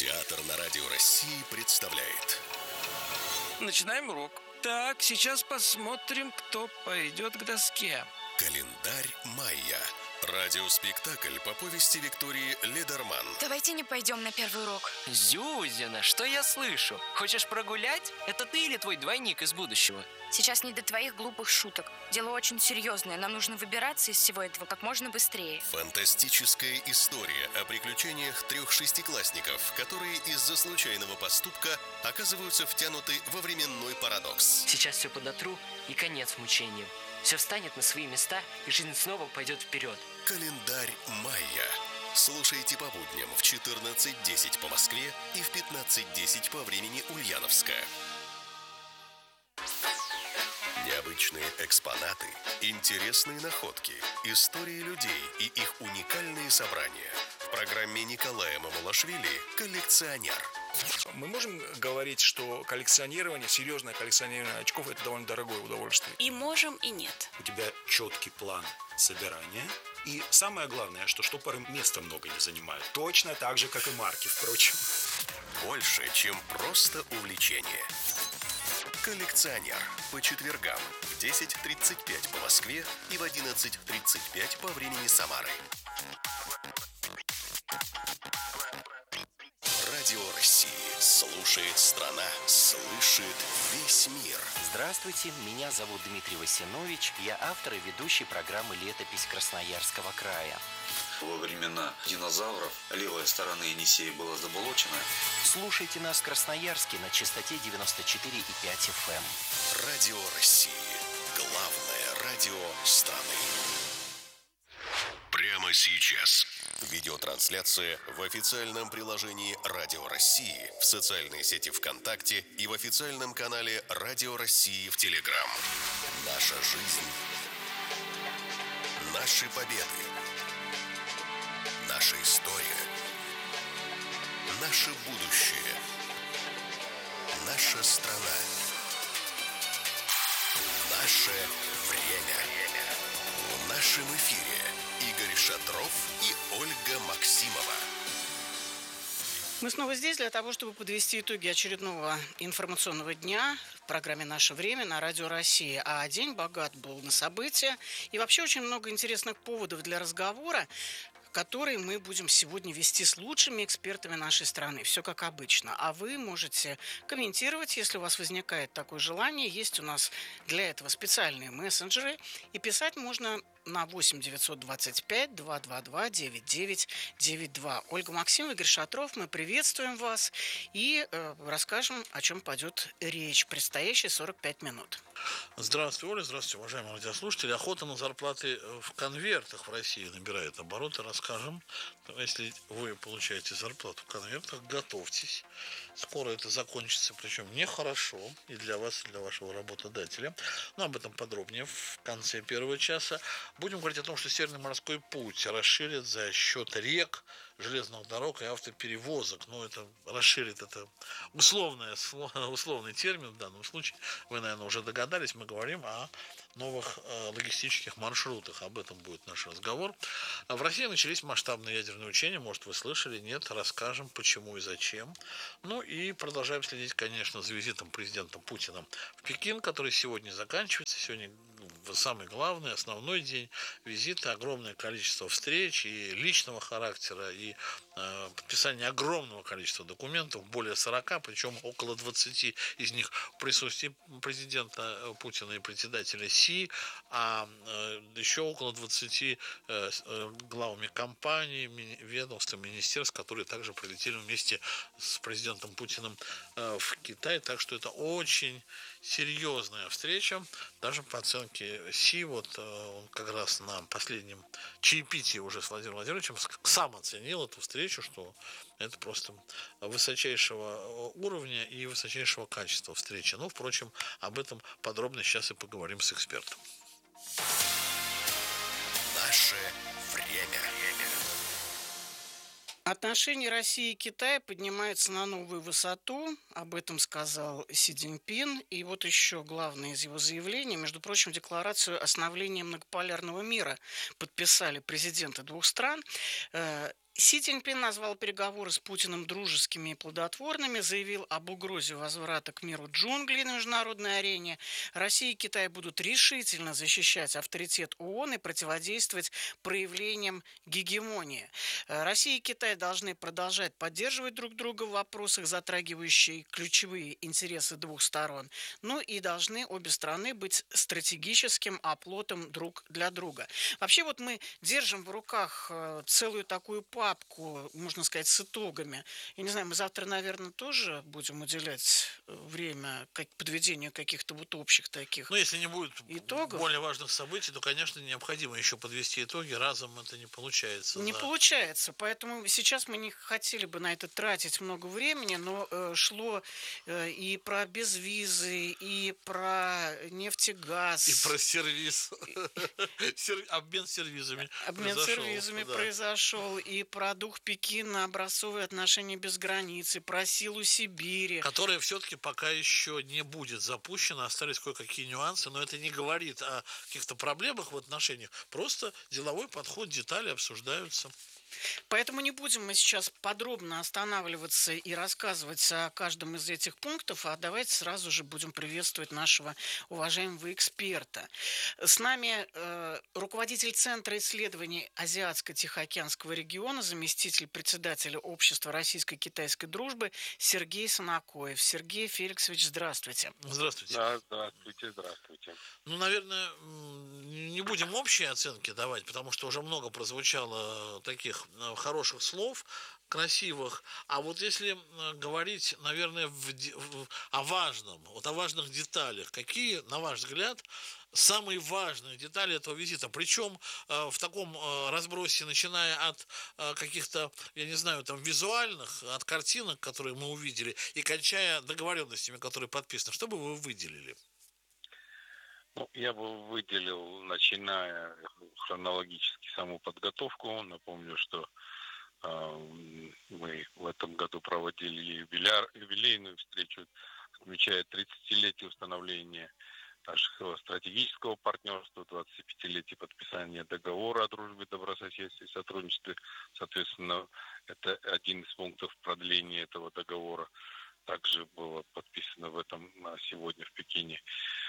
Театр на Радио России представляет. Начинаем урок. Так, сейчас посмотрим, кто пойдет к доске. Календарь майя. Радиоспектакль по повести Виктории Ледерман. Давайте не пойдем на первый урок. Зюзина, что я слышу? Хочешь прогулять? Это ты или твой двойник из будущего? Сейчас не до твоих глупых шуток. Дело очень серьезное. Нам нужно выбираться из всего этого как можно быстрее. Фантастическая история о приключениях 3 шестиклассников, которые из-за случайного поступка оказываются втянуты во временной парадокс. Сейчас все подотру и конец мучениям. Все встанет на свои места, и жизнь снова пойдет вперед. Календарь майя. Слушайте по будням в 14:10 по Москве и в 15:10 по времени Ульяновска. Необычные экспонаты, интересные находки, истории людей и их уникальные собрания. В программе Николая Мамулашвили «Коллекционер». Мы можем говорить, что коллекционирование, серьезное коллекционирование очков – это довольно дорогое удовольствие. И можем, и нет. У тебя четкий план собирания. И самое главное, что штопоры места много не занимают. Точно так же, как и марки, впрочем. Больше, чем просто увлечение. «Коллекционер» по четвергам в 10:35 по Москве и в 11:35 по времени Самары. Радио России. Слушает страна, слышит весь мир. Здравствуйте, меня зовут Дмитрий Васинович. Я автор и ведущий программы «Летопись Красноярского края». Во времена динозавров левая сторона Енисея была заболочена. Слушайте нас в Красноярске на частоте 94,5 FM. Радио России. Главное радио страны. Прямо сейчас. Видеотрансляция в официальном приложении Радио России, в социальной сети ВКонтакте и в официальном канале Радио России в Телеграм. Наша жизнь. Наши победы. Наша история. Наше будущее. Наша страна. Наше время. В нашем эфире Игорь Шатров и Ольга Максимова. Мы снова здесь для того, чтобы подвести итоги очередного информационного дня в программе «Наше время» на Радио России. А день богат был на события и вообще очень много интересных поводов для разговора, который мы будем сегодня вести с лучшими экспертами нашей страны. Все как обычно. А вы можете комментировать, если у вас возникает такое желание. Есть у нас для этого специальные мессенджеры. И писать можно на 8-925-222-9992. Ольга Максимова, Игорь Шатров, мы приветствуем вас и расскажем, о чем пойдет речь. Предстоящие 45 минут. Здравствуй, Оля, здравствуйте, уважаемые радиослушатели. Охота на зарплаты в конвертах в России набирает обороты. Расскажем. Если вы получаете зарплату в конвертах, готовьтесь. Скоро это закончится, причем нехорошо и для вас, и для вашего работодателя. Но об этом подробнее в конце первого часа. Будем говорить о том, что Северный морской путь расширит за счет рек, железных дорог и автоперевозок. Но это расширит, это условный термин в данном случае. Вы, наверное, уже догадались, мы говорим о новых логистических маршрутах. Об этом будет наш разговор. В России начались масштабные ядерные учения. Может, вы слышали? Нет. Расскажем, почему и зачем. Ну и продолжаем следить, конечно, за визитом президента Путина в Пекин, который сегодня заканчивается. Сегодня самый главный, основной день визита. Огромное количество встреч и личного характера, и подписание огромного количества документов, более 40, причем около 20 из них в присутствии президента Путина и председателя Си, а еще около 20 главами компаний, ведомств, министерств, которые также прилетели вместе с президентом Путиным в Китай. Так что это очень серьезная встреча, даже по оценке Си, вот он как раз на последнем чаепитии уже с Владимиром Владимировичем сам оценил эту встречу, что это просто высочайшего уровня и высочайшего качества встречи. Ну, впрочем, об этом подробно сейчас и поговорим с экспертом. Наше время. Отношения России и Китая поднимаются на новую высоту. Об этом сказал Си Цзиньпин. И вот еще главное из его заявлений. Между прочим, декларацию о становлении многополярного мира подписали президенты двух стран. Си Цзиньпин назвал переговоры с Путиным дружескими и плодотворными, заявил об угрозе возврата к миру джунглей на международной арене. Россия и Китай будут решительно защищать авторитет ООН и противодействовать проявлениям гегемонии. Россия и Китай должны продолжать поддерживать друг друга в вопросах, затрагивающих ключевые интересы двух сторон. Ну и должны обе страны быть стратегическим оплотом друг для друга. Вообще вот мы держим в руках целую такую папку, можно сказать, с итогами. Я не знаю, мы завтра, наверное, тоже будем уделять время подведению каких-то вот общих таких Ну, если не будет итогов. более важных событий, то, конечно, необходимо еще подвести итоги. Разом это не получается. Не получается. Поэтому сейчас мы не хотели бы на это тратить много времени, но шло и про безвизы, и про нефтегаз. И про сервиз. Обмен сервизами. Обмен сервизами произошел. И про дух Пекина, образцовые отношения без границы, про силу Сибири. Которая все-таки пока еще не будет запущена. Остались кое-какие нюансы, но это не говорит о каких-то проблемах в отношениях. Просто деловой подход, детали обсуждаются. Поэтому не будем мы сейчас подробно останавливаться и рассказывать о каждом из этих пунктов, а давайте сразу же будем приветствовать нашего уважаемого эксперта. С нами руководитель Центра исследований Азиатско-Тихоокеанского региона, заместитель председателя Общества российско-китайской дружбы Сергей Санакоев. Сергей Феликсович, здравствуйте. Здравствуйте. Да, здравствуйте. Ну, наверное, не будем общие оценки давать, потому что уже много прозвучало таких хороших слов, красивых. А вот если говорить, наверное, о важном, вот о важных деталях, какие, на ваш взгляд, самые важные детали этого визита? Причем в таком разбросе, начиная от каких-то, я не знаю, там визуальных, от картинок, которые мы увидели, и кончая договоренностями, которые подписаны. Что бы вы выделили? Ну, я бы выделил, начиная хронологически саму подготовку. Напомню, что мы в этом году проводили юбилейную встречу, отмечая 30-летие установления нашего стратегического партнерства, 25-летие подписания договора о дружбе, добрососедстве и сотрудничестве. Соответственно, это один из пунктов продления этого договора. Также было подписано в этом сегодня в Пекине.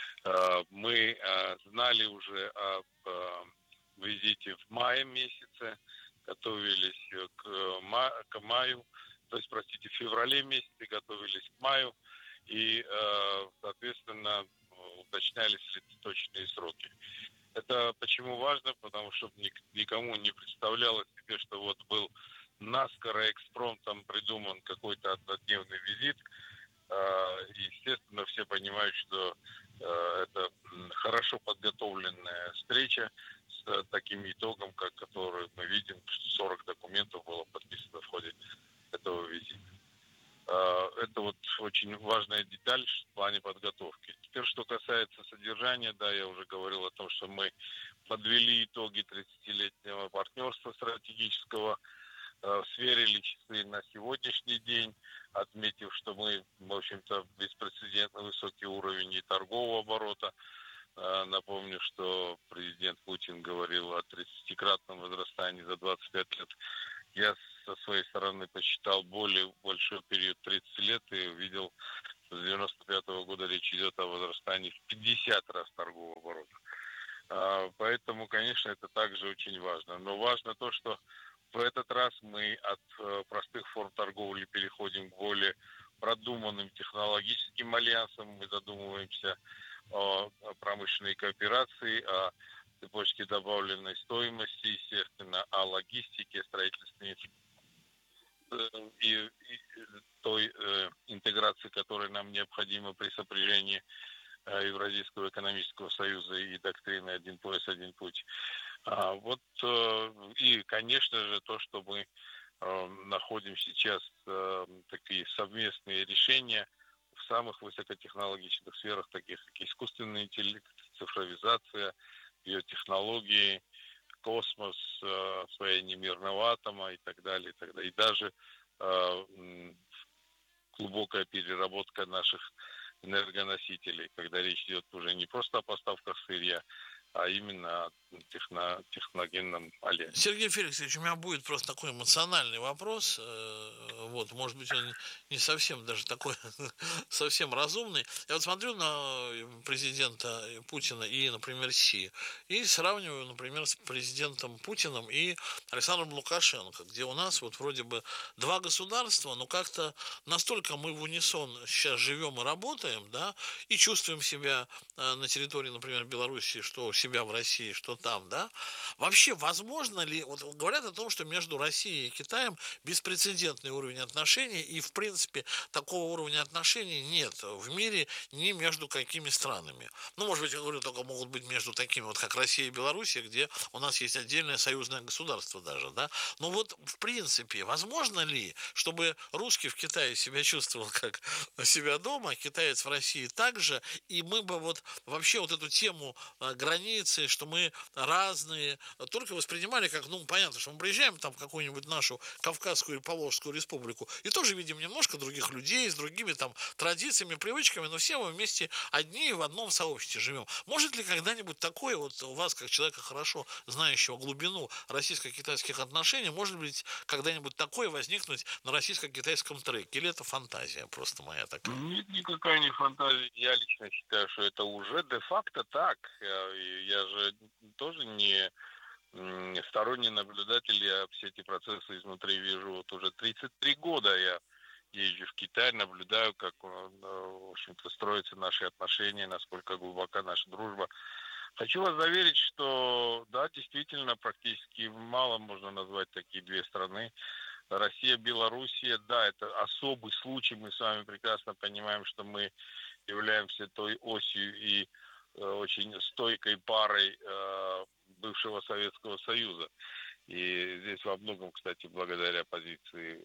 Мы знали уже об визите в мае месяце, готовились к маю, то есть, простите, в феврале месяце готовились к маю, и, соответственно, уточнялись точные сроки. Это почему важно? Потому что никому не представлялось себе, что вот был наскоро экспромтом придуман какой-то однодневный визит. Естественно, все понимают, что это хорошо подготовленная встреча с таким итогом, который мы видим, 40 документов было подписано в ходе этого визита. Это вот очень важная деталь в плане подготовки. Теперь, что касается содержания, да, я уже говорил о том, что мы подвели итоги 30-летнего партнерства стратегического, сверили часы на сегодняшний день, отметив, что мы, в общем-то, беспрецедентно высокий уровень и торгового оборота. Напомню, что президент Путин говорил о 30-кратном возрастании за 25 лет. Я со своей стороны посчитал более большой период 30 лет и увидел, что с 95-го года речь идет о возрастании в 50 раз торгового оборота. Поэтому, конечно, это также очень важно. Но важно то, что в этот раз мы от простых форм торговли переходим к более продуманным технологическим альянсам. Мы задумываемся о промышленной кооперации, о цепочке добавленной стоимости, естественно, о логистике, строительстве и той интеграции, которая нам необходима при сопряжении Евразийского экономического союза и доктрины «Один пояс, один путь». И, конечно же, то, что мы находим сейчас такие совместные решения в самых высокотехнологичных сферах, таких как искусственный интеллект, цифровизация, биотехнологии, космос, освоение мирного атома и так далее, и так далее. И даже глубокая переработка наших энергоносителей, когда речь идет уже не просто о поставках сырья, а именно о техногенном оле. Сергей Феликсович, у меня будет просто такой эмоциональный вопрос. Вот, может быть, он не совсем даже такой, совсем разумный. Я вот смотрю на президента Путина и, например, Си, и сравниваю, например, с президентом Путиным и Александром Лукашенко, где у нас вот вроде бы два государства, но как-то настолько мы в унисон сейчас живем и работаем, да, и чувствуем себя на территории, например, Белоруссии, что у себя в России, что там, да. Вообще, возможно ли, вот говорят о том, что между Россией и Китаем беспрецедентный уровень отношений, и, в принципе, такого уровня отношений нет в мире ни между какими странами. Ну, может быть, я говорю, только могут быть между такими, вот как Россия и Белоруссия, где у нас есть отдельное союзное государство даже, да. Но вот, в принципе, возможно ли, чтобы русский в Китае себя чувствовал как себя дома, китаец в России также, и мы бы вот вообще вот эту тему границы, что мы разные, только воспринимали как, ну, понятно, что мы приезжаем там в какую-нибудь нашу Кавказскую или Поволжскую республику и тоже видим немножко других людей с другими там традициями, привычками, но все мы вместе одни и в одном сообществе живем. Может ли когда-нибудь такое вот у вас, как человека хорошо знающего глубину российско-китайских отношений, может быть когда-нибудь такое возникнуть на российско-китайском треке? Или это фантазия просто моя такая? Нет, никакая не фантазия. Я лично считаю, что это уже де-факто так. Я же тоже не сторонний наблюдатель, я все эти процессы изнутри вижу. Вот уже 33 года я езжу в Китай, наблюдаю, как, в общем-то, строятся наши отношения, насколько глубока наша дружба. Хочу вас заверить, что, да, действительно, практически мало можно назвать такие две страны. Россия, Белоруссия, да, это особый случай. Мы с вами прекрасно понимаем, что мы являемся той осью и очень стойкой парой бывшего Советского Союза. И здесь во многом, кстати, благодаря позиции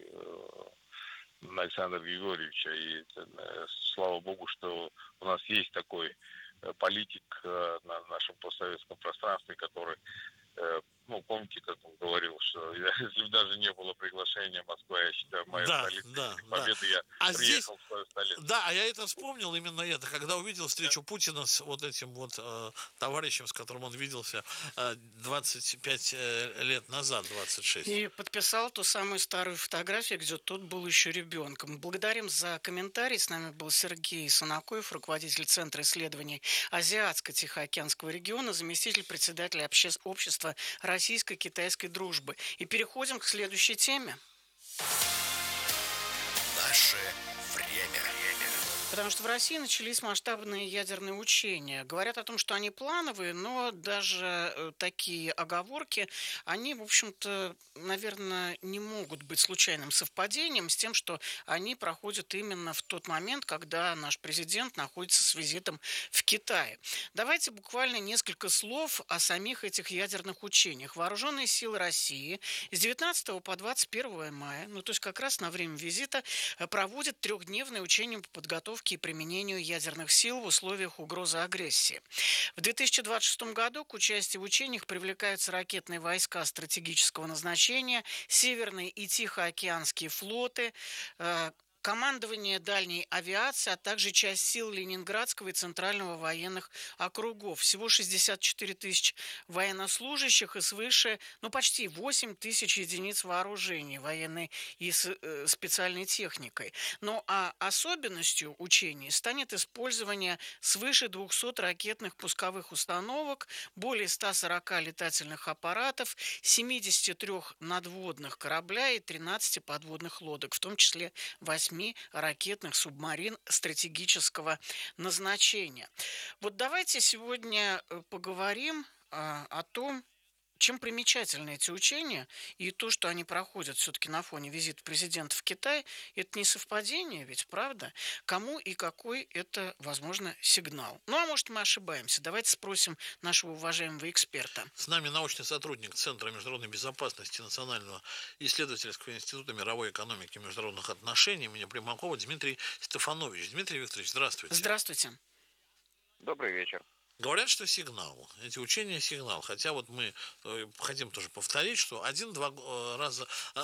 Александра Григорьевича. И слава богу, что у нас есть такой политик на нашем постсоветском пространстве, который, ну, помните, как он говорил, что если бы даже не было приглашения Москвы, я считаю, моей столицей победы, я приехал в свою столицу. Да, а я это вспомнил именно это, когда увидел встречу Путина с вот этим вот товарищем, с которым он виделся 25 лет назад, 26. И подписал ту самую старую фотографию, где тот был еще ребенком. Благодарим за комментарий. С нами был Сергей Санакоев, руководитель Центра исследований Азиатско-Тихоокеанского региона, заместитель председателя общества российско-китайской дружбы. И переходим к следующей теме. Наше время. Потому что в России начались масштабные ядерные учения. Говорят о том, что они плановые, но даже такие оговорки, они, в общем-то, наверное, не могут быть случайным совпадением с тем, что они проходят именно в тот момент, когда наш президент находится с визитом в Китае. Давайте буквально несколько слов о самих этих ядерных учениях. Вооруженные силы России с 19 по 21 мая, ну то есть как раз на время визита, проводят трехдневные учения по подготовке и применению ядерных сил в условиях угрозы агрессии. В 2026 году к участию в учениях привлекаются ракетные войска стратегического назначения, Северный и Тихоокеанские флоты, командование дальней авиации, а также часть сил Ленинградского и Центрального военных округов. Всего 64 тысячи военнослужащих и свыше, почти 8 тысяч единиц вооружений, военной и специальной техникой. Ну а особенностью учений станет использование свыше 200 ракетных пусковых установок, более 140 летательных аппаратов, 73 надводных корабля и 13 подводных лодок, в том числе 8 ракетных субмарин стратегического назначения. Вот давайте сегодня поговорим о том, чем примечательны эти учения, и то, что они проходят все-таки на фоне визита президента в Китай, это не совпадение, ведь правда? Кому и какой это, возможно, сигнал? Ну, а может, мы ошибаемся? Давайте спросим нашего уважаемого эксперта. С нами научный сотрудник Центра международной безопасности Национального исследовательского института мировой экономики и международных отношений имени Примакова Дмитрий Стефанович. Дмитрий Викторович, здравствуйте. Здравствуйте. Добрый вечер. Говорят, что сигнал. Эти учения сигнал. Хотя вот мы хотим тоже повторить, что один раз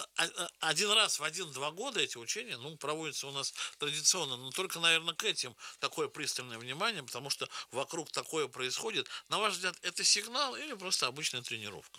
в 1-2 года эти учения проводятся у нас традиционно. Но только, наверное, к этим такое пристальное внимание, потому что вокруг такое происходит. На ваш взгляд, это сигнал или просто обычная тренировка?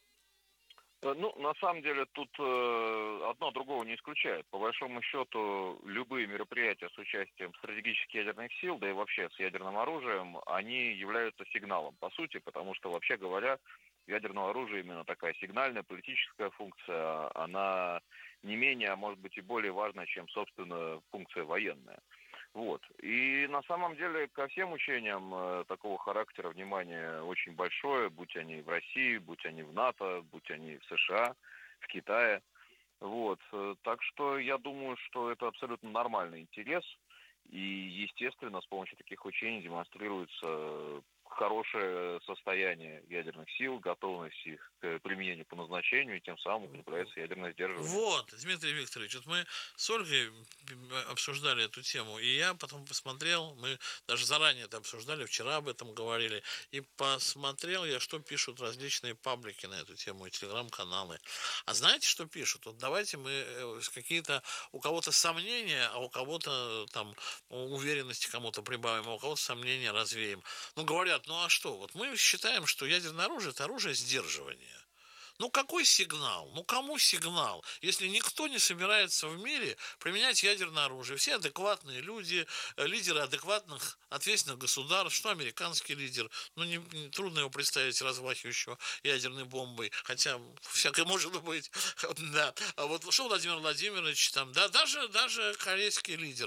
На самом деле, тут одно другого не исключает. По большому счету, любые мероприятия с участием стратегических ядерных сил, да и вообще с ядерным оружием, они являются сигналом, по сути, потому что, вообще говоря, ядерное оружие именно такая сигнальная политическая функция, она не менее, а может быть и более важна, чем, собственно, функция военная. Вот. И на самом деле ко всем учениям такого характера внимание очень большое, будь они в России, будь они в НАТО, будь они в США, в Китае. Вот. Так что я думаю, что это абсолютно нормальный интерес. И, естественно, с помощью таких учений демонстрируется хорошее состояние ядерных сил, готовность их к применению по назначению, и тем самым укрепляется ядерное сдерживание. Вот, Дмитрий Викторович, вот мы с Ольгой обсуждали эту тему, и я потом посмотрел, мы даже заранее это обсуждали, вчера об этом говорили, и посмотрел я, что пишут различные паблики на эту тему, и телеграм-каналы. А знаете, что пишут? Вот давайте мы какие-то, у кого-то сомнения, а у кого-то там уверенности кому-то прибавим, а у кого-то сомнения развеем. Говорят, а что? Вот мы считаем, что ядерное оружие – это оружие сдерживания. Какой сигнал? Кому сигнал? Если никто не собирается в мире применять ядерное оружие, все адекватные люди, лидеры адекватных, ответственных государств, что американский лидер, трудно его представить размахивающего ядерной бомбой, хотя всякое может быть, да. А вот что Владимир Владимирович там, да, даже корейский лидер,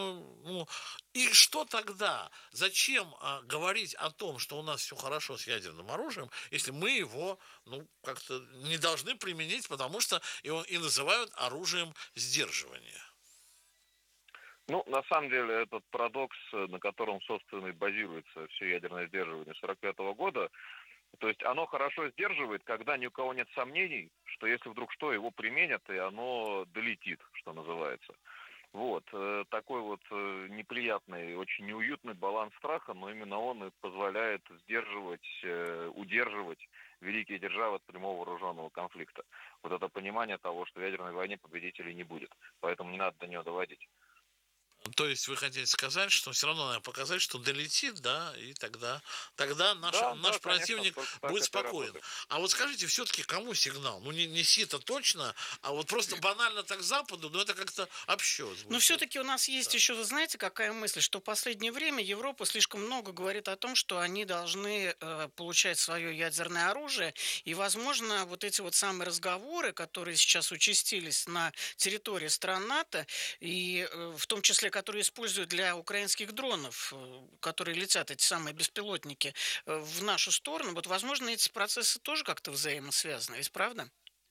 и что тогда? Зачем говорить о том, что у нас все хорошо с ядерным оружием, если мы его, как-то не должны применить, потому что его и называют оружием сдерживания? На самом деле, этот парадокс, на котором, собственно, и базируется все ядерное сдерживание 1945 года, то есть оно хорошо сдерживает, когда ни у кого нет сомнений, что если вдруг что, его применят, и оно долетит, что называется. Вот. Такой вот неприятный, очень неуютный баланс страха, но именно он и позволяет сдерживать, удерживать великие державы от прямого вооруженного конфликта. Вот это понимание того, что в ядерной войне победителей не будет. Поэтому не надо до нее доводить. То есть вы хотите сказать, что все равно надо показать, что долетит, да, и тогда наш противник будет спокоен. А вот скажите, все-таки кому сигнал? Не СИ-то точно, а вот просто банально так Западу, это как-то общо. Но все-таки у нас есть еще, вы знаете, какая мысль, что в последнее время Европа слишком много говорит о том, что они должны получать свое ядерное оружие, и, возможно, вот эти вот самые разговоры, которые сейчас участились на территории стран НАТО, и в том числе которые используют для украинских дронов, которые летят, эти самые беспилотники, в нашу сторону. Вот, возможно, эти процессы тоже как-то взаимосвязаны, ведь правда?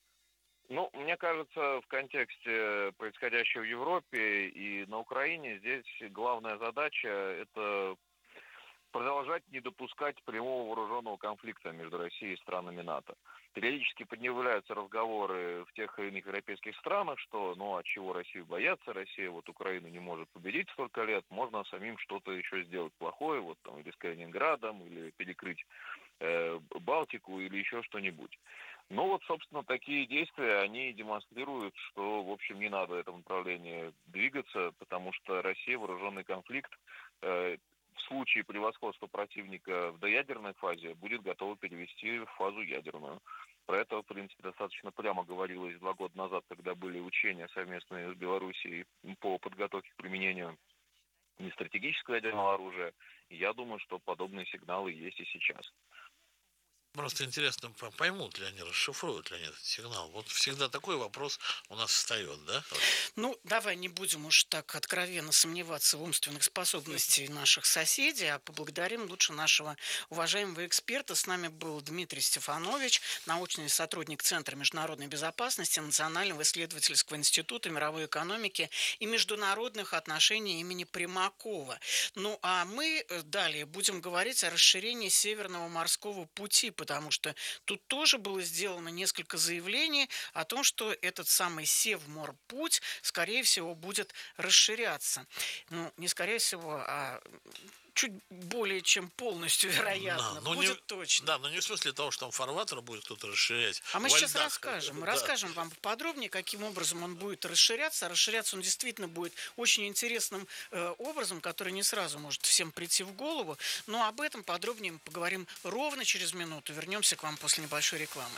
Мне кажется, в контексте происходящего в Европе и на Украине здесь главная задача – это продолжать не допускать прямого вооруженного конфликта между Россией и странами НАТО. Периодически поднимаются разговоры в тех или иных европейских странах, что, а чего Россию бояться, Россия вот Украину не может победить столько лет, можно самим что-то еще сделать плохое, или с Калининградом, или перекрыть Балтику, или еще что-нибудь. Собственно, такие действия, они демонстрируют, что, в общем, не надо в этом направлении двигаться, потому что Россия вооруженный конфликт в случае превосходства противника в доядерной фазе будет готова перевести в фазу ядерную. Про это, в принципе, достаточно прямо говорилось 2 года назад, когда были учения совместные с Белоруссией по подготовке к применению нестратегического ядерного оружия. И я думаю, что подобные сигналы есть и сейчас. Просто интересно, поймут ли они, расшифруют ли они этот сигнал? Вот всегда такой вопрос у нас встает, да? Давай не будем уж так откровенно сомневаться в умственных способностях наших соседей, а поблагодарим лучше нашего уважаемого эксперта. С нами был Дмитрий Стефанович, научный сотрудник Центра международной безопасности Национального исследовательского института мировой экономики и международных отношений имени Примакова. А мы далее будем говорить о расширении Северного морского пути, потому что тут тоже было сделано несколько заявлений о том, что этот самый Севморпуть, скорее всего, будет расширяться. Не скорее всего, а чуть более чем полностью, вероятно. Будет точно. Да, но не в смысле того, что там фарватер будет кто-то расширять. А мы сейчас расскажем вам поподробнее, каким образом он будет расширяться. Расширяться он действительно будет очень интересным образом, который не сразу может всем прийти в голову. Но об этом подробнее мы поговорим ровно через минуту. Вернемся к вам после небольшой рекламы.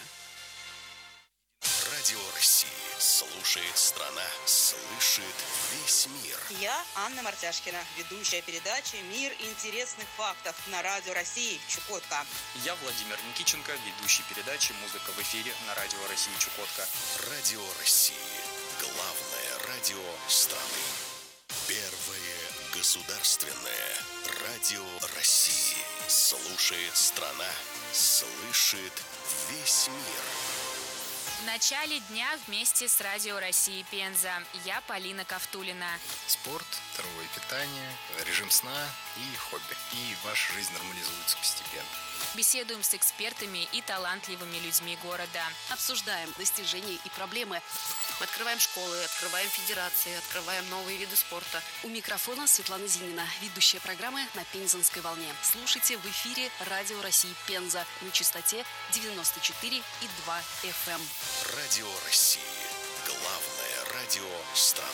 Радио России. Слушает страна. Слышит весь мир. Я Анна Мартяшкина, ведущая передачи «Мир интересных фактов» на Радио России Чукотка. Я Владимир Никиченко, ведущий передачи «Музыка в эфире» на Радио России Чукотка. Радио России. Главное радио страны. Первое государственное радио России. Слушает страна. Слышит весь мир. В начале дня вместе с Радио России Пенза. Я Полина Ковтулина. Спорт, здоровое питание, режим сна и хобби. И ваша жизнь нормализуется постепенно. Беседуем с экспертами и талантливыми людьми города. Обсуждаем достижения и проблемы. Открываем школы, открываем федерации, открываем новые виды спорта. У микрофона Светлана Зинина, ведущая программы на Пензенской волне. Слушайте в эфире Радио России Пенза на частоте 94,2 FM. Радио России. Главное радио страны.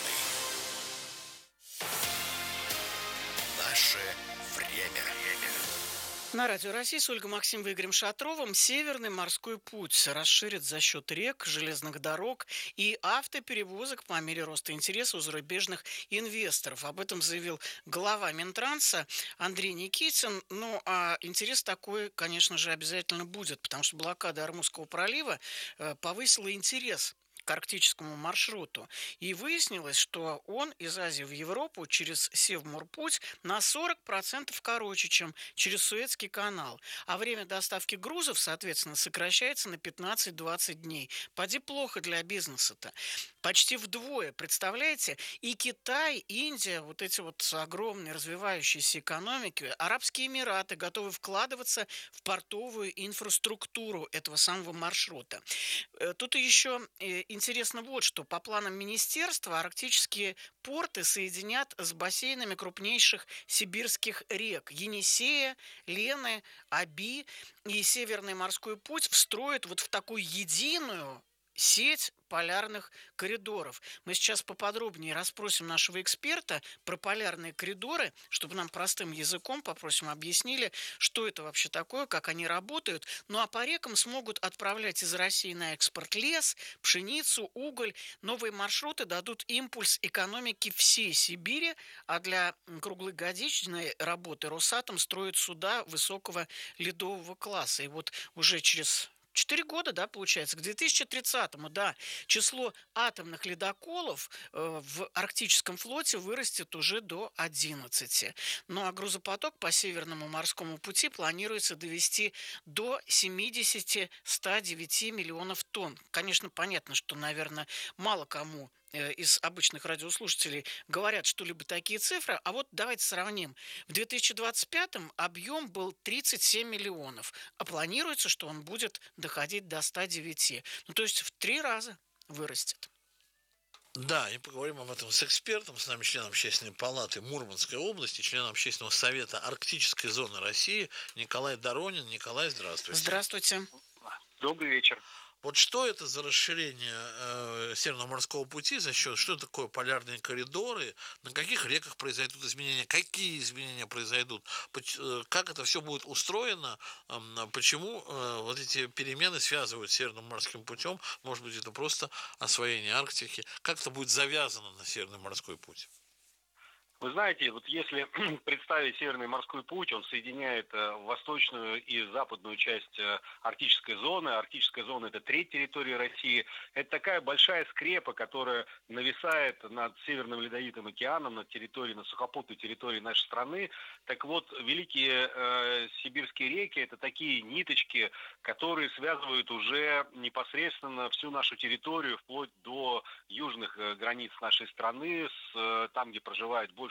Наше время. На Радио России с Ольгой Максимовой и Игорем Шатровым Северный морской путь расширит за счет рек, железных дорог и автоперевозок по мере роста интереса у зарубежных инвесторов. Об этом заявил глава Минтранса Андрей Никитин. Ну, а интерес такой, конечно же, обязательно будет, потому что блокада Ормузского пролива повысила интерес к арктическому маршруту. И выяснилось, что он из Азии в Европу через Севморпуть на 40% короче, чем через Суэцкий канал. А время доставки грузов, соответственно, сокращается на 15-20 дней. Поди плохо для бизнеса-то. Почти вдвое, представляете? И Китай, Индия, вот эти вот огромные развивающиеся экономики, Арабские Эмираты готовы вкладываться в портовую инфраструктуру этого самого маршрута. Тут еще интересно вот что. По планам министерства арктические порты соединят с бассейнами крупнейших сибирских рек Енисея, Лены, Оби. И Северный морской путь встроит вот в такую единую сеть полярных коридоров. Мы сейчас поподробнее расспросим нашего эксперта про полярные коридоры, чтобы нам простым языком, попросим, объяснили, что это вообще такое, как они работают. Ну а по рекам смогут отправлять из России на экспорт лес, пшеницу, уголь. Новые маршруты дадут импульс экономике всей Сибири, а для круглогодичной работы Росатом строит суда высокого ледового класса. И вот уже через 4 года, да, получается, к 2030-му, да, число атомных ледоколов в Арктическом флоте вырастет уже до 11. Ну а грузопоток по Северному морскому пути планируется довести до 70-109 миллионов тонн. Конечно, понятно, что, наверное, мало кому из обычных радиослушателей говорят что-либо такие цифры. А вот давайте сравним. В 2025-м объем был 37 миллионов, а планируется, что он будет доходить до 109. Ну, то есть в 3 раза вырастет. Да, и поговорим об этом с экспертом, с нами членом Общественной палаты Мурманской области, членом Общественного совета Арктической зоны России Николай Доронин. Николай, здравствуйте. Здравствуйте. Добрый вечер. Вот что это за расширение Северного морского пути, за счет, что такое полярные коридоры, на каких реках произойдут изменения, какие изменения произойдут, как это все будет устроено, почему вот эти перемены связывают с Северным морским путем, может быть, это просто освоение Арктики, как это будет завязано на Северный морской путь? Вы знаете, вот если представить Северный морской путь, он соединяет восточную и западную часть арктической зоны. Арктическая зона – это треть территории России. Это такая большая скрепа, которая нависает над Северным Ледовитым океаном, над сухопутной территорией нашей страны. Так вот, великие сибирские реки – это такие ниточки, которые связывают уже непосредственно всю нашу территорию, вплоть до южных границ нашей страны, там, где проживает больше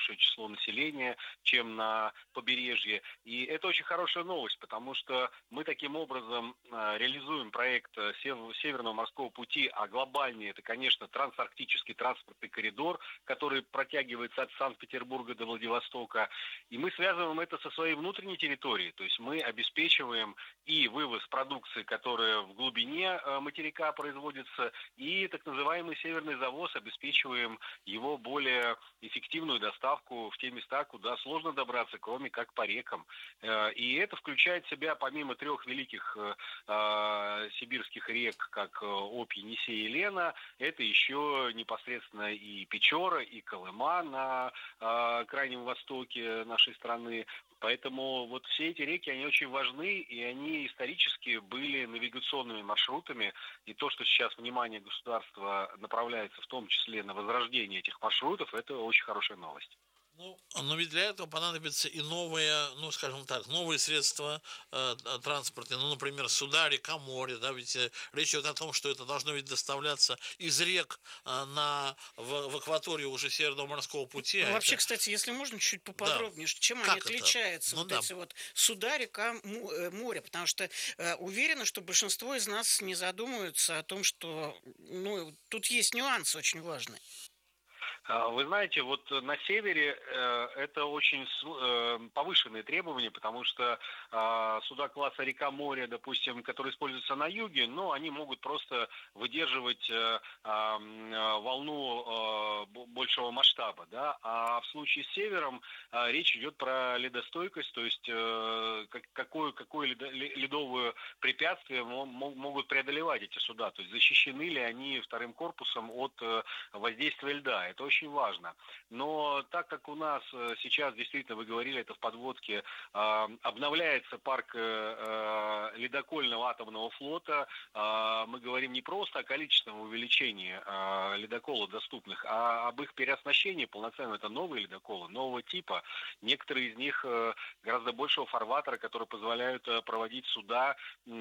большее число населения, чем на побережье. И это очень хорошая новость, потому что мы таким образом реализуем проект Северного морского пути, а глобальнее это, конечно, трансарктический транспортный коридор, который протягивается от Санкт-Петербурга до Владивостока. И мы связываем это со своей внутренней территорией, то есть мы обеспечиваем и вывоз продукции, которая в глубине материка производится, и так называемый северный завоз, обеспечиваем его более эффективную доставку в те места, куда сложно добраться, кроме как по рекам. И это включает в себя, помимо трех великих сибирских рек, как Обь, Енисей и Лена, это еще непосредственно и Печора, и Колыма на крайнем востоке нашей страны. Поэтому вот все эти реки, они очень важны, и они исторически были навигационными маршрутами. И то, что сейчас внимание государства направляется в том числе на возрождение этих маршрутов, это очень хорошая новость. Но ведь для этого понадобятся и новые, скажем так, новые средства транспортные, например, суда, река, море, да, ведь речь идет о том, что это должно ведь доставляться из рек в акваторию уже Северного морского пути. Вообще, кстати, если можно, чуть поподробнее, да. Чем они отличаются, эти вот суда, река, море, потому что уверена, что большинство из нас не задумываются о том, что, тут есть нюансы очень важные. Вы знаете, вот на севере это очень повышенные требования, потому что суда класса река-море, допустим, которые используются на юге, они могут просто выдерживать волну большего масштаба, да, а в случае с севером речь идет про ледостойкость, то есть какое ледовое препятствие могут преодолевать эти суда, то есть защищены ли они вторым корпусом от воздействия льда. Это очень важно. Но так как у нас сейчас, действительно, вы говорили это в подводке, обновляется парк ледокольного атомного флота, мы говорим не просто о количественном увеличении ледоколов доступных, а об их переоснащении полноценно. Это новые ледоколы, нового типа. Некоторые из них гораздо большего фарватера, которые позволяют проводить суда,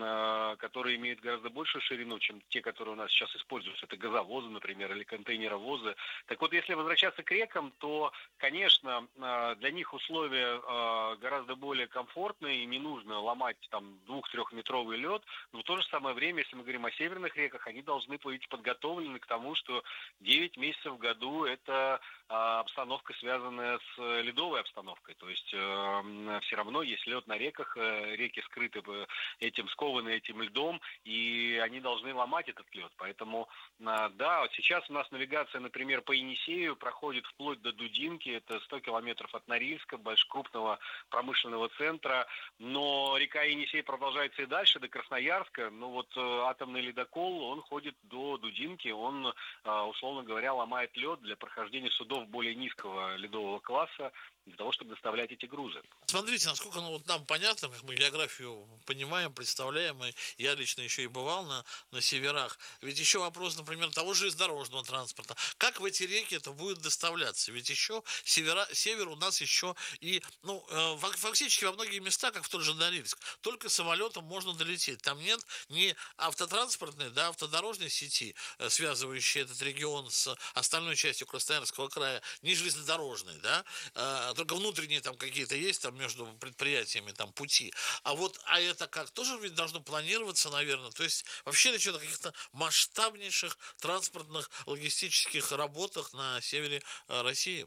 которые имеют гораздо большую ширину, чем те, которые у нас сейчас используются. Это газовозы, например, или контейнеровозы. Так вот, если возвращаться к рекам, то, конечно, для них условия гораздо более комфортные, и не нужно ломать там 2-3-метровый лед, но в то же самое время, если мы говорим о северных реках, они должны быть подготовлены к тому, что 9 месяцев в году это обстановка, связанная с ледовой обстановкой. То есть все равно есть лед на реках, реки скрыты скованы этим льдом, и они должны ломать этот лед. Поэтому, да, сейчас у нас навигация, например, по Енисею проходит вплоть до Дудинки, это 100 километров от Норильска, крупного промышленного центра, но река Енисей продолжается и дальше, до Красноярска, атомный ледокол, он ходит до Дудинки, он, условно говоря, ломает лед для прохождения судов более низкого ледового класса, для того, чтобы доставлять эти грузы. Смотрите, насколько нам понятно, как мы географию понимаем, представляем, и я лично еще и бывал на северах. Ведь еще вопрос, например, того же железнодорожного транспорта. Как в эти реки это будет доставляться? Ведь еще север у нас еще и, фактически во многие места, как в тот же Норильск, только самолетом можно долететь. Там нет ни автотранспортной, автодорожной сети, связывающей этот регион с остальной частью Красноярского края, ни железнодорожной, только внутренние там какие-то есть там между предприятиями там пути. А это как? Тоже ведь должно планироваться, наверное. То есть вообще речь идет о каких-то масштабнейших транспортных, логистических работах на севере России.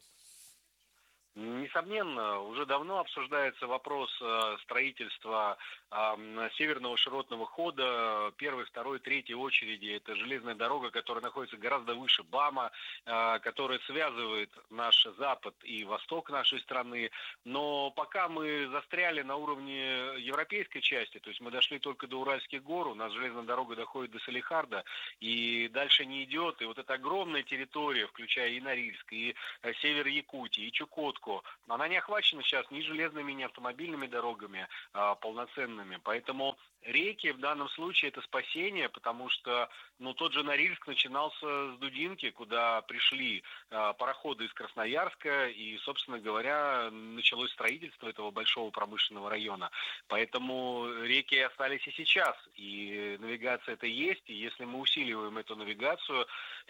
Несомненно, уже давно обсуждается вопрос строительства северного широтного хода, первой, второй, третьей очереди. Это железная дорога, которая находится гораздо выше БАМа, которая связывает наш запад и восток нашей страны. Но пока мы застряли на уровне европейской части, то есть мы дошли только до Уральских гор, у нас железная дорога доходит до Салихарда и дальше не идет. И вот эта огромная территория, включая и Норильск, и север Якутии, и Чукотку, она не охвачена сейчас ни железными, ни автомобильными дорогами полноценными. Поэтому Реки в данном случае это спасение, потому что тот же Норильск начинался с Дудинки, куда пришли пароходы из Красноярска, и, собственно говоря, началось строительство этого большого промышленного района. Поэтому реки остались и сейчас, и навигация это есть, и если мы усиливаем эту навигацию,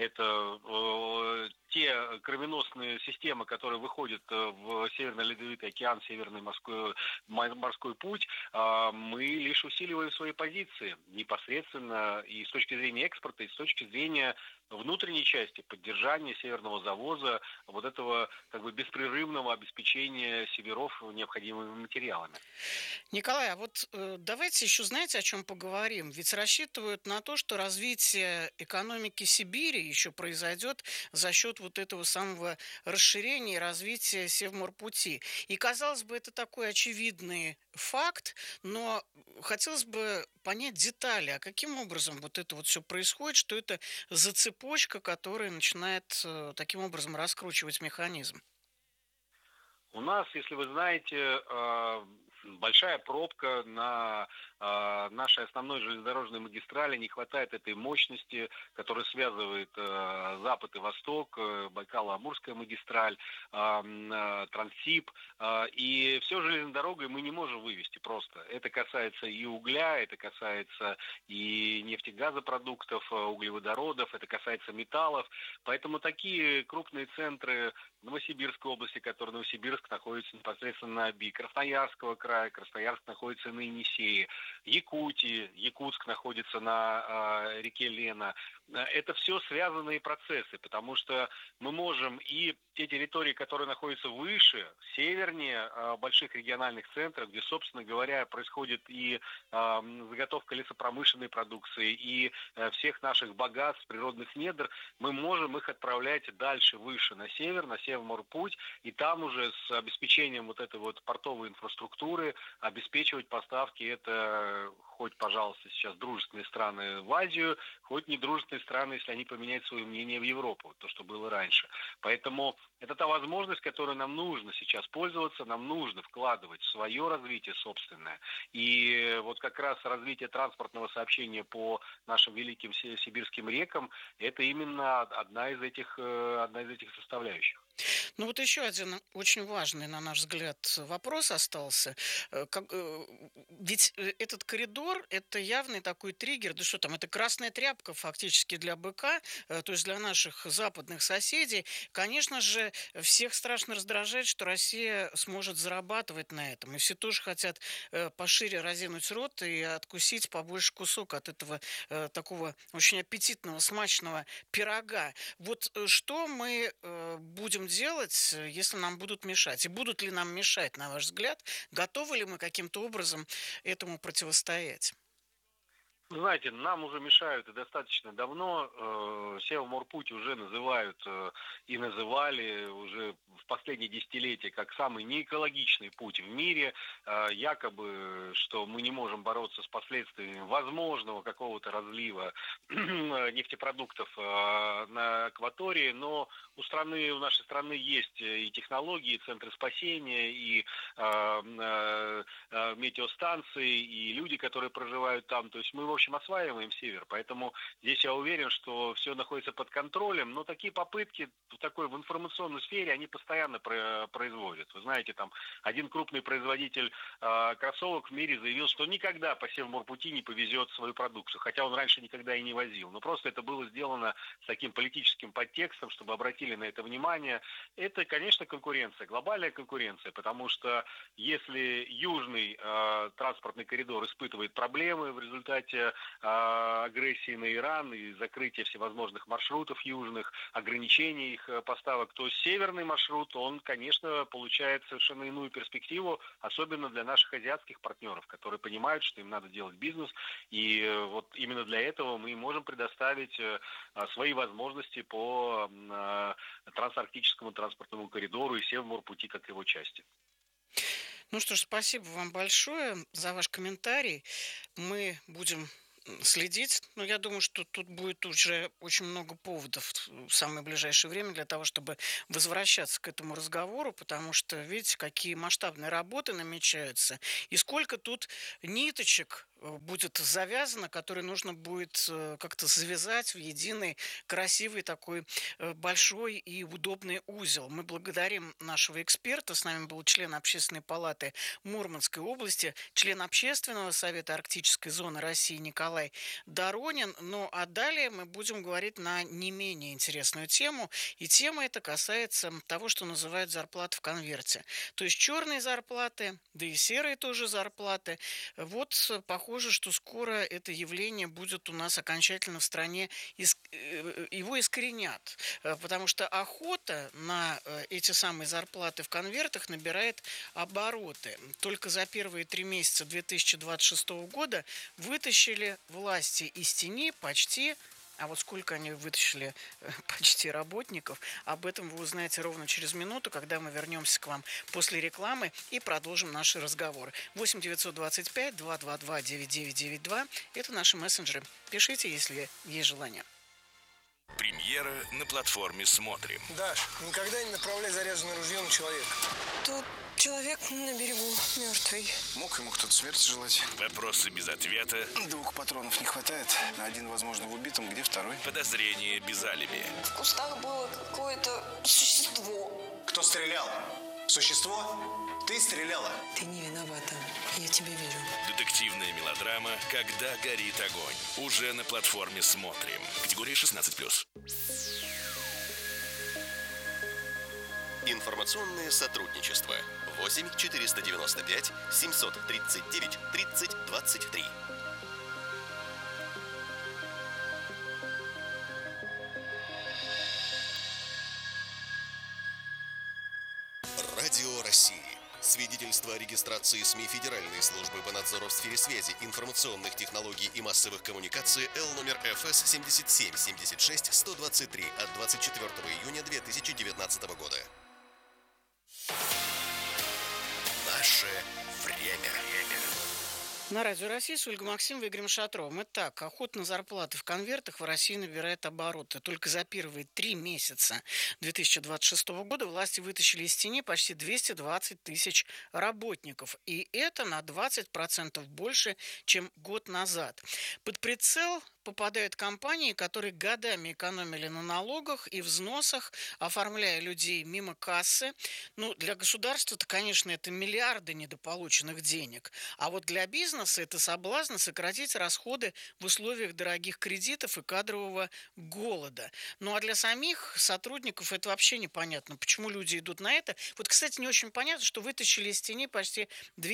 это те кровеносные системы, которые выходят в Северно-Ледовитый океан, Северный морской путь, мы лишь усиливаем свои позиции непосредственно и с точки зрения экспорта, и с точки зрения внутренней части поддержания северного завоза, вот этого беспрерывного обеспечения северов необходимыми материалами. Николай, а вот давайте еще, знаете, о чем поговорим? Ведь рассчитывают на то, что развитие экономики Сибири еще произойдет за счет вот этого самого расширения и развития Севморпути. И, казалось бы, это такой очевидный факт, но хотелось бы понять детали, а каким образом вот это вот все происходит, что это за цепочка, которая начинает таким образом раскручивать механизм. У нас, если вы знаете, большая пробка на нашей основной железнодорожной магистрали, не хватает этой мощности, которая связывает Запад и Восток, Байкало-Амурская магистраль, Транссиб, и все железной дорогой мы не можем вывести просто. Это касается и угля, это касается и нефтегазопродуктов, углеводородов, это касается металлов, поэтому такие крупные центры Новосибирской области, которые Новосибирск находится непосредственно на Оби, Красноярского края, Красноярск находится на Енисее, Якутии, Якутск находится на реке Лена. Это все связанные процессы, потому что мы можем и те территории, которые находятся выше, севернее больших региональных центров, где, собственно говоря, происходит и заготовка лесопромышленной продукции, и всех наших богатств, природных недр, мы можем их отправлять дальше, выше, на Севморпуть, и там уже с обеспечением вот этой вот портовой инфраструктуры обеспечивать поставки. Это хоть, пожалуйста, сейчас дружественные страны в Азию, хоть недружественные страны, если они поменяют свое мнение в Европу, то, что было раньше. Поэтому это та возможность, которой нам нужно сейчас пользоваться, нам нужно вкладывать в свое развитие собственное. И вот как раз развитие транспортного сообщения по нашим великим сибирским рекам, это именно одна из этих составляющих. Ну вот еще один очень важный, на наш взгляд, вопрос остался. Ведь этот коридор – это явный такой триггер, да что там, это красная тряпка фактически для БК, то есть для наших западных соседей. Конечно же, всех страшно раздражает, что Россия сможет зарабатывать на этом. И все тоже хотят пошире разинуть рот и откусить побольше кусок от этого такого очень аппетитного, смачного пирога. Вот что мы будем делать, если нам будут мешать? И будут ли нам мешать, на ваш взгляд? Готовы ли мы каким-то образом этому противостоять? Знаете, нам уже мешают и достаточно давно. Севморпуть уже называют и называли уже в последние десятилетия как самый неэкологичный путь в мире. Якобы, что мы не можем бороться с последствиями возможного какого-то разлива нефтепродуктов на акватории, но у нашей страны есть и технологии, и центры спасения, и метеостанции, и люди, которые проживают там. То есть мы, в общем, осваиваем север. Поэтому здесь я уверен, что все находится под контролем. Но такие попытки в информационной сфере, они постоянно производят. Вы знаете, там один крупный производитель кроссовок в мире заявил, что никогда по Севморпути не повезет свою продукцию. Хотя он раньше никогда и не возил. Но просто это было сделано с таким политическим подтекстом, чтобы обратили на это внимание. Это, конечно, конкуренция, глобальная конкуренция. Потому что если южный транспортный коридор испытывает проблемы в результате агрессии на Иран и закрытия всевозможных маршрутов южных, ограничения их поставок, то северный маршрут, он, конечно, получает совершенно иную перспективу, особенно для наших азиатских партнеров, которые понимают, что им надо делать бизнес, и вот именно для этого мы можем предоставить свои возможности по трансарктическому транспортному коридору и Севморпути как его части. Ну что ж, спасибо вам большое за ваш комментарий. Мы будем следить. Но я думаю, что тут будет уже очень много поводов в самое ближайшее время для того, чтобы возвращаться к этому разговору, потому что, видите, какие масштабные работы намечаются, и сколько тут ниточек будет завязана, которую нужно будет как-то завязать в единый красивый такой большой и удобный узел. Мы благодарим нашего эксперта. С нами был член Общественной палаты Мурманской области, член Общественного совета Арктической зоны России Николай Доронин. Ну а далее мы будем говорить на не менее интересную тему. И тема эта касается того, что называют зарплаты в конверте. То есть черные зарплаты, да и серые тоже зарплаты. Вот похоже, что скоро это явление будет у нас окончательно в стране, его искоренят. Потому что охота на эти самые зарплаты в конвертах набирает обороты. Только за первые 3 месяца 2026 года вытащили власти из тени почти... А вот сколько они вытащили почти работников, об этом вы узнаете ровно через минуту, когда мы вернемся к вам после рекламы и продолжим наши разговоры. 8 925 222 9992 – это наши мессенджеры. Пишите, если есть желание. Премьера на платформе «Смотрим». Даш, никогда не направляй заряженное ружье на человека. Тут человек на берегу мертвый. Мог ему кто-то смерти желать? Вопросы без ответа. 2 патронов не хватает. Один, возможно, в убитом, где второй? Подозрение без алиби. В кустах было какое-то существо. Кто стрелял? Существо? Ты стреляла? Ты не виновата. Я тебе верю. Детективная мелодрама «Когда горит огонь». Уже на платформе «Смотрим». Категория 16+. Информационное сотрудничество. 8 495 739 30 23. Радио России. Свидетельство о регистрации СМИ Федеральной службы по надзору в сфере связи, информационных технологий и массовых коммуникаций Л номер ФС 77-76-123 от 24 июня 2019 года. Наше время. На Радио России с Ольгой Максимовой и Игорем Шатровым. Итак, охота на зарплаты в конвертах в России набирает обороты. Только за первые 3 месяца 2026 года власти вытащили из тени почти 220 тысяч работников. И это на 20% больше, чем год назад. Под прицел попадают компании, которые годами экономили на налогах и взносах, оформляя людей мимо кассы. Ну, для государства-то, конечно, это миллиарды недополученных денег. А вот для бизнеса это соблазн сократить расходы в условиях дорогих кредитов и кадрового голода. Ну, а для самих сотрудников это вообще непонятно, почему люди идут на это. Вот, кстати, не очень понятно, что вытащили из тени почти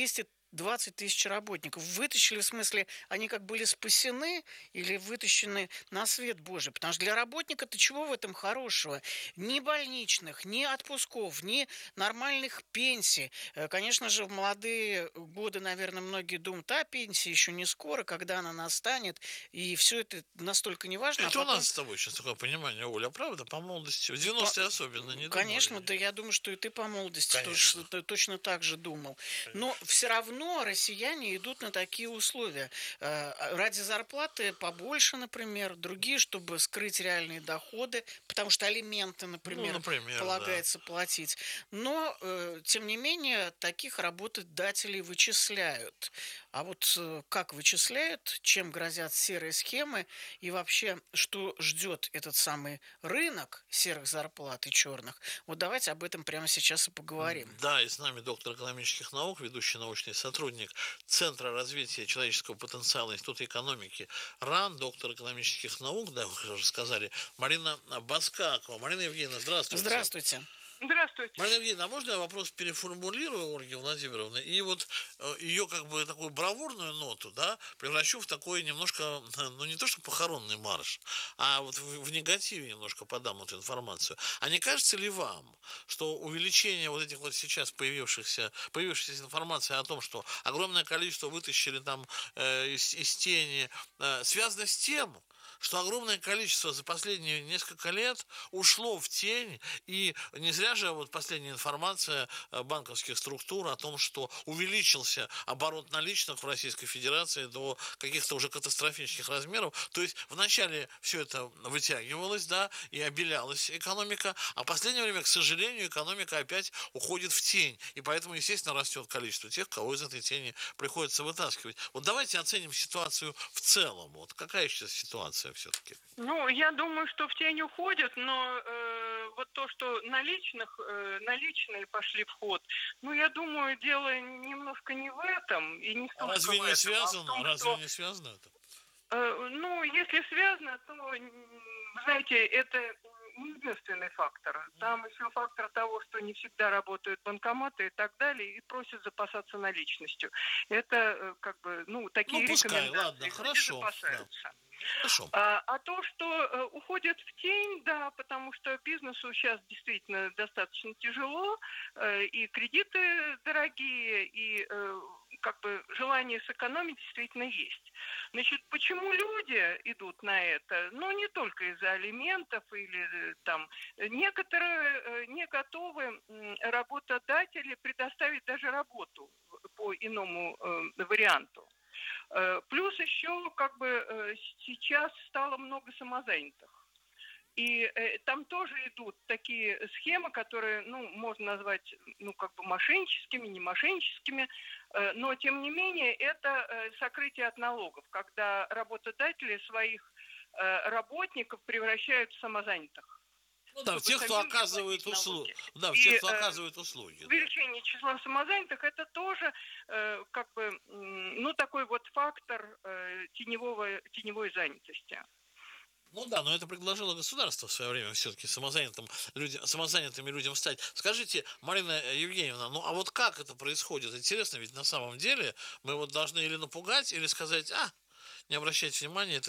220 тысяч работников. Вытащили, в смысле, они как были спасены или вытащены на свет Божий? Потому что для работника-то чего в этом хорошего? Ни больничных, ни отпусков, ни нормальных пенсий. Конечно же, в молодые годы, наверное, многие думают, а пенсия еще не скоро, когда она настанет, и все это настолько не важно. Это потом... у нас с тобой сейчас такое понимание, Оля, правда? По молодости, в 90-е особенно не думали. Конечно, да, я думаю, что и ты по молодости точно так же думал. Но все равно россияне идут на такие условия. Ради зарплаты побольше, например, другие, чтобы скрыть реальные доходы, потому что алименты, например полагается платить. Но, тем не менее, таких работодателей вычисляют. А вот как вычисляют, чем грозят серые схемы и вообще, что ждет этот самый рынок серых зарплат и черных, вот давайте об этом прямо сейчас и поговорим. Да, и с нами доктор экономических наук, ведущий научный сотрудник Центра развития человеческого потенциала Института экономики РАН, доктор экономических наук, да, вы уже сказали, Марина Баскакова. Марина Евгеньевна, здравствуйте. Здравствуйте. Здравствуйте. Марина Евгеньевна, а можно я вопрос переформулирую Ольги Владимировны и вот ее как бы такую бравурную ноту, да, превращу в такой немножко, ну не то что похоронный марш, а вот в негативе немножко подам эту информацию. А не кажется ли вам, что увеличение вот этих вот сейчас появившейся информации о том, что огромное количество вытащили там из тени, связано с тем, что огромное количество за последние несколько лет ушло в тень, и не зря же вот последняя информация банковских структур о том, что увеличился оборот наличных в Российской Федерации до каких-то уже катастрофических размеров. То есть вначале все это вытягивалось, да, и обелялась экономика, а в последнее время, к сожалению, экономика опять уходит в тень, и поэтому, естественно, растет количество тех, кого из этой тени приходится вытаскивать. Вот давайте оценим ситуацию в целом. Вот какая сейчас ситуация все-таки? Ну, я думаю, что в тень уходят, но вот то, что наличные пошли в ход, ну, я думаю, дело немножко не в этом и не столько разве в не этом, связано? А в том, Разве что, не связано это? ну, если связано, то, знаете, это не единственный фактор. Там еще фактор того, что не всегда работают банкоматы и так далее, и просят запасаться наличностью. Это как бы, ну, такие рекомендации. Ладно, хорошо. Запасаются. Хорошо. А то, что уходит в тень, да, потому что бизнесу сейчас действительно достаточно тяжело, и кредиты дорогие, и как бы желание сэкономить действительно есть. Значит, почему люди идут на это? Ну, не только из-за алиментов или там. Некоторые не готовы работодатели предоставить даже работу по иному варианту. Плюс еще как бы сейчас стало много самозанятых. И там тоже идут такие схемы, которые, ну, можно назвать, ну, как бы мошенническими, не мошенническими, но, тем не менее, это сокрытие от налогов, когда работодатели своих работников превращают в самозанятых. Ну да, в тех, кто оказывает услуги. Да, в тех, кто оказывает услуги. Увеличение числа самозанятых – это тоже как бы, ну, такой вот фактор теневой занятости. Ну да, но это предложило государство в свое время все-таки самозанятыми людям стать. Скажите, Марина Евгеньевна, ну а вот как это происходит? Интересно, ведь на самом деле мы вот должны или напугать, или сказать, не обращайте внимания, это